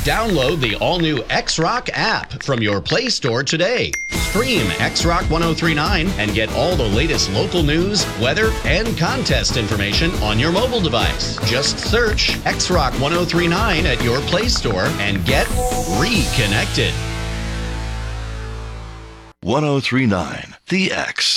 Download the all-new X-Rock app from your Play Store today. Stream X-Rock 1039 and get all the latest local news, weather, and contest information on your mobile device. Just search X-Rock 1039 at your Play Store and get reconnected. 1039 The X.